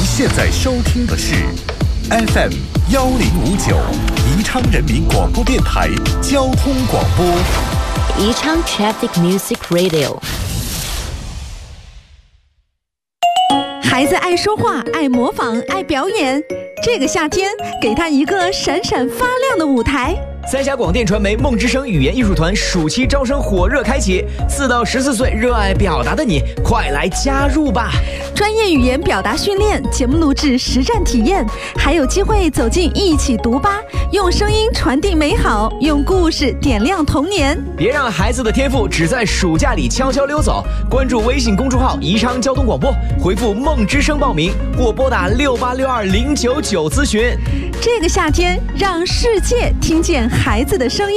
现在收听的是 FM 1059宜昌人民广播电台交通广播， 宜昌 Traffic Music Radio。 孩子爱说话，爱模仿，爱表演。这个夏天，给他一个闪闪发亮的舞台。 三峡广电传媒梦之声语言艺术团暑期招生火热开启，4到14岁热爱表达的你，快来加入吧！ 专业语言表达训练、节目录制、实战体验，还有机会走进一起读吧，用声音传递美好，用故事点亮童年。 别让孩子的天赋只在暑假里悄悄溜走！关注微信公众号宜昌交通广播，回复梦之声报名，或拨打6862099咨询。 这个夏天，让世界听见孩子的声音。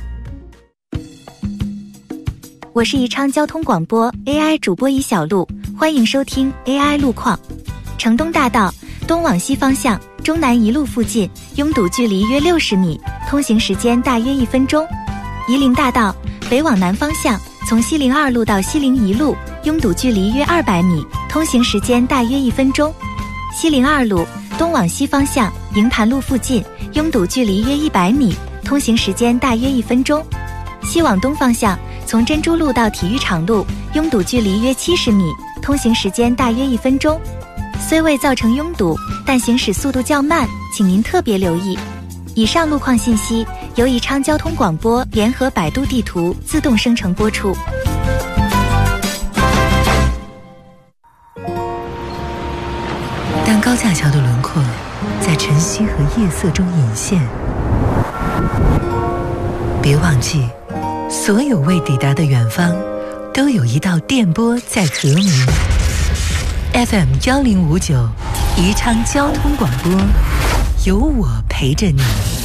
我是宜昌交通广播 AI 主播尹小璐，欢迎收听 AI 路况。城东大道东往西方向中南一路附近拥堵距离约60米，通行时间大约1分钟。夷陵大道北往南方向从西陵2路到西陵1路拥堵距离约200米，通行时间大约1分钟。西陵2路东往西方向营盘路附近拥堵距离约100米，通行时间大约1分钟。西往东方向从珍珠路到体育场路拥堵距离约70米，通行时间大约1分钟。虽未造成拥堵，但行驶速度较慢，请您特别留意。以上路况信息由宜昌交通广播联合百度地图自动生成播出。 当高架桥的轮廓在晨曦和夜色中隐现，别忘记，所有未抵达的远方，都有一道电波在和鸣。FM 1059，宜昌交通广播，有我陪着你。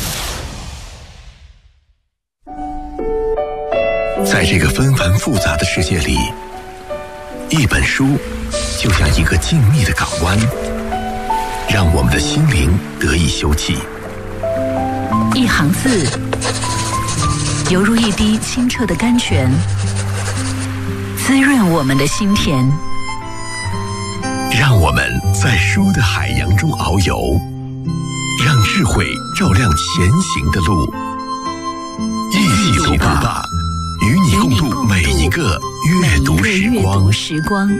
在这个纷繁复杂的世界里，一本书就像一个静谧的港湾，让我们的心灵得以休憩。 一行字，犹如一滴清澈的甘泉，滋润我们的心田。 让我们在书的海洋中遨游，让智慧照亮前行的路。一起读吧，与你共度每一个阅读时光。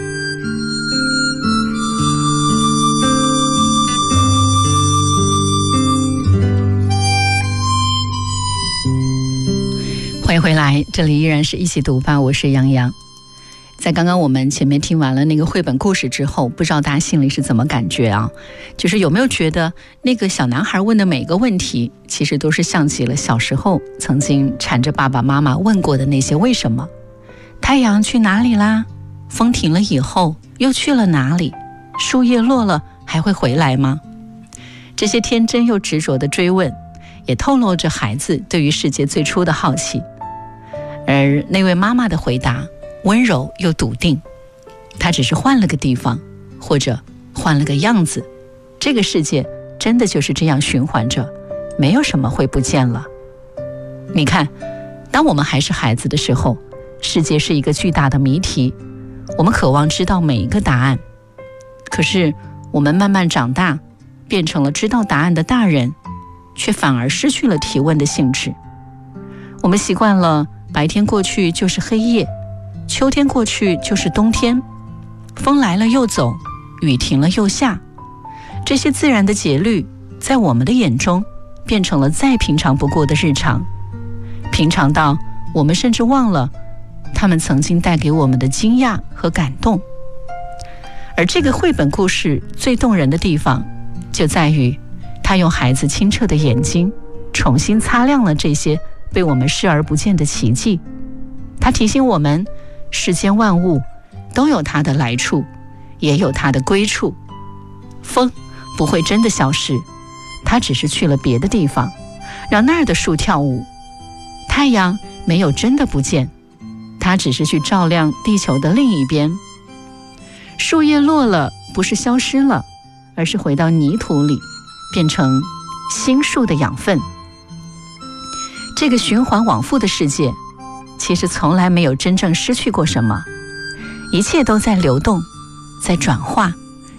欢迎回来，这里依然是一起读吧，我是杨洋。在刚刚我们前面听完了那个绘本故事之后，不知道大家心里是怎么感觉啊？就是有没有觉得那个小男孩问的每个问题，其实都是像极了小时候曾经缠着爸爸妈妈问过的那些为什么？太阳去哪里啦？风停了以后又去了哪里？树叶落了还会回来吗？这些天真又执着的追问，也透露着孩子对于世界最初的好奇。而那位妈妈的回答温柔又笃定，她只是换了个地方，或者换了个样子，这个世界真的就是这样循环着，没有什么会不见了。你看，当我们还是孩子的时候，世界是一个巨大的谜题，我们渴望知道每一个答案。可是我们慢慢长大，变成了知道答案的大人，却反而失去了提问的兴致。我们习惯了白天过去就是黑夜，秋天过去就是冬天，风来了又走，雨停了又下。这些自然的节律，在我们的眼中变成了再平常不过的日常，平常到我们甚至忘了他们曾经带给我们的惊讶和感动。而这个绘本故事最动人的地方，就在于他用孩子清澈的眼睛重新擦亮了这些被我们视而不见的奇迹。他提醒我们，世间万物都有它的来处，也有它的归处。风不会真的消失，它只是去了别的地方，让那儿的树跳舞。太阳没有真的不见，它只是去照亮地球的另一边。树叶落了，不是消失了，而是回到泥土里，变成新树的养分。这个循环往复的世界，其实从来没有真正失去过什么，一切都在流动，在转化，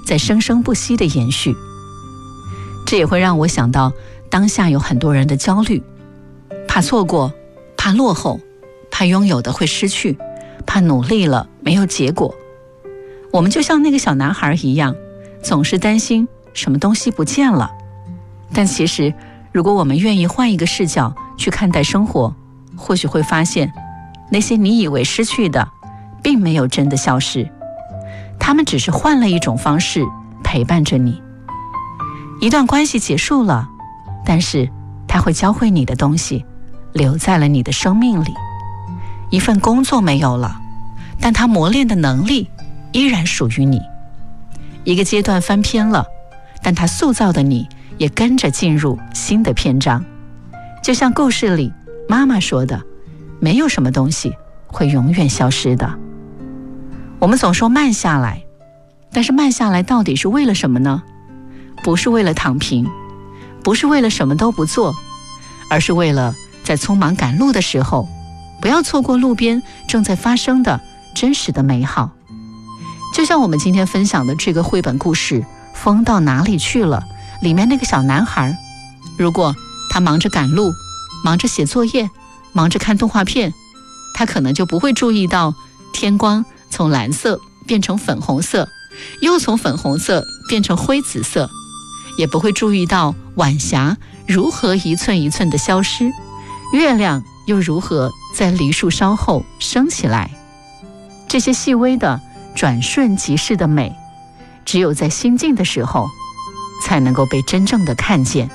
在生生不息地延续。这也会让我想到当下有很多人的焦虑，怕错过，怕落后，怕拥有的会失去，怕努力了没有结果。我们就像那个小男孩一样，总是担心什么东西不见了。但其实如果我们愿意换一个视角去看待生活，或许会发现那些你以为失去的并没有真的消失，他们只是换了一种方式陪伴着你。一段关系结束了，但是它会教会你的东西留在了你的生命里。一份工作没有了，但它磨练的能力依然属于你。一个阶段翻篇了，但它塑造的你也跟着进入新的篇章。就像故事里妈妈说的，没有什么东西会永远消失的。我们总说慢下来，但是慢下来到底是为了什么呢？不是为了躺平，不是为了什么都不做，而是为了在匆忙赶路的时候，不要错过路边正在发生的真实的美好。就像我们今天分享的这个绘本故事《风到哪里去了》里面那个小男孩，如果他忙着赶路，忙着写作业，忙着看动画片，他可能就不会注意到天光从蓝色变成粉红色，又从粉红色变成灰紫色，也不会注意到晚霞如何一寸一寸的消失，月亮又如何在梨树梢后升起来。这些细微的转瞬即逝的美，只有在心静的时候才能够被真正的看见。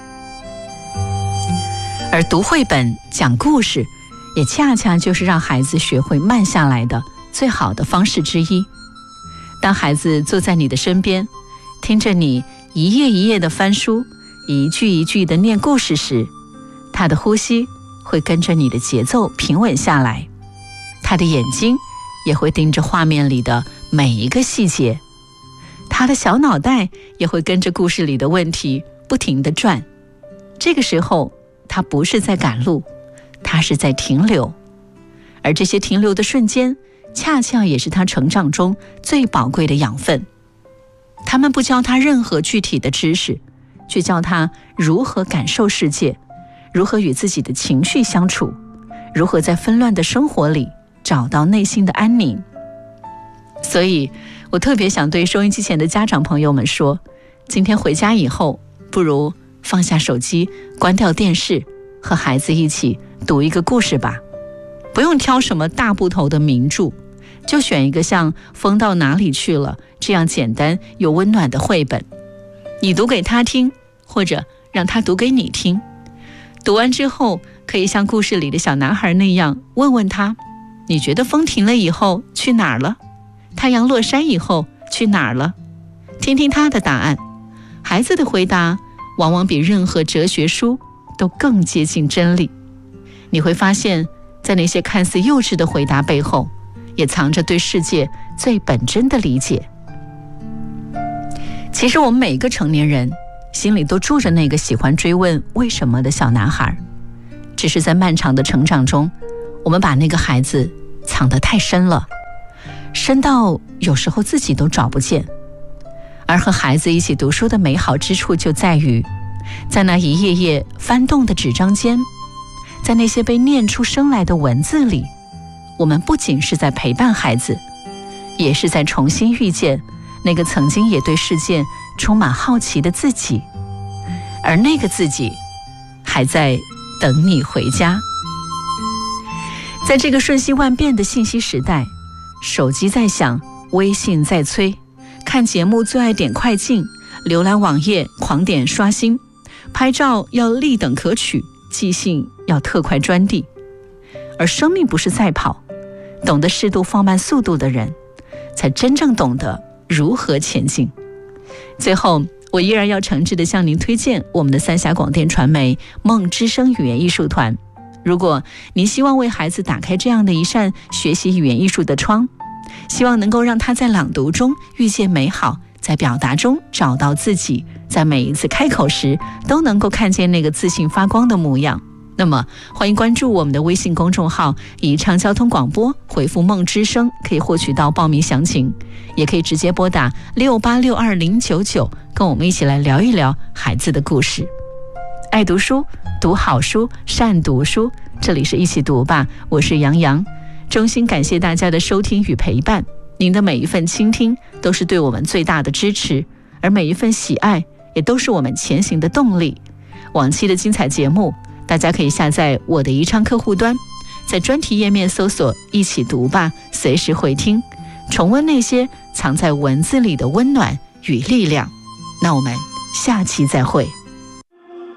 而读绘本讲故事也恰恰就是让孩子学会慢下来的最好的方式之一。当孩子坐在你的身边，听着你一页一页的翻书，一句一句的念故事时，他的呼吸会跟着你的节奏平稳下来，他的眼睛也会盯着画面里的每一个细节，他的小脑袋也会跟着故事里的问题不停地转。这个时候他不是在赶路，他是在停留，而这些停留的瞬间恰恰也是他成长中最宝贵的养分。他们不教他任何具体的知识，却教他如何感受世界，如何与自己的情绪相处，如何在纷乱的生活里找到内心的安宁。所以我特别想对收音机前的家长朋友们说，今天回家以后，不如放下手机，关掉电视，和孩子一起读一个故事吧。不用挑什么大部头的名著，就选一个像《风到哪里去了》这样简单又温暖的绘本，你读给他听，或者让他读给你听。读完之后，可以像故事里的小男孩那样问问他，你觉得风停了以后去哪儿了？太阳落山以后去哪儿了？听听他的答案。孩子的回答往往比任何哲学书都更接近真理。你会发现，在那些看似幼稚的回答背后，也藏着对世界最本真的理解。其实我们每个成年人心里都住着那个喜欢追问为什么的小男孩，只是在漫长的成长中，我们把那个孩子藏得太深了，深到有时候自己都找不见。而和孩子一起读书的美好之处就在于，在那一页页翻动的纸张间，在那些被念出声来的文字里，我们不仅是在陪伴孩子，也是在重新遇见那个曾经也对世界充满好奇的自己，而那个自己还在等你回家。在这个瞬息万变的信息时代，手机在响，微信在催，看节目最爱点快进，浏览网页狂点刷新，拍照要立等可取，寄信要特快专递。而生命不是赛跑，懂得适度放慢速度的人，才真正懂得如何前进。最后，我依然要诚挚地向您推荐我们的三峡广电传媒梦之声语言艺术团。如果您希望为孩子打开这样的一扇学习语言艺术的窗，希望能够让他在朗读中遇见美好，在表达中找到自己，在每一次开口时都能够看见那个自信发光的模样， 那么欢迎关注我们的微信公众号宜昌交通广播，回复梦之声可以获取到报名详情，也可以直接拨打6862-099，跟我们一起来聊一聊孩子的故事。爱读书，读好书，善读书，这里是一起读吧，我是杨洋，衷心感谢大家的收听与陪伴，您的每一份倾听都是对我们最大的支持，而每一份喜爱也都是我们前行的动力。往期的精彩节目大家可以下载我的宜昌客户端，在专题页面搜索一起读吧，随时回听，重温那些藏在文字里的温暖与力量。那我们下期再会。